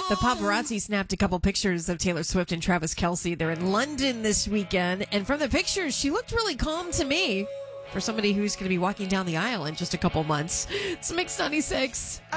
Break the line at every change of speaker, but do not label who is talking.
The paparazzi snapped a couple pictures of Taylor Swift and Travis Kelce. They're in London this weekend. And from the pictures, she looked really calm to me for somebody who's going to be walking down the aisle in just a couple months. It's Mix 96.